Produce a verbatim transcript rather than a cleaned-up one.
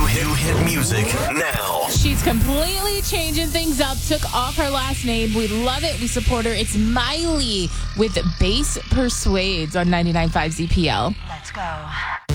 hit, new hit music now. She's completely changing things up, took off her last name. We love it. We support her. It's Miley with Bass Persuades on ninety-nine point five Z P L. Let's go.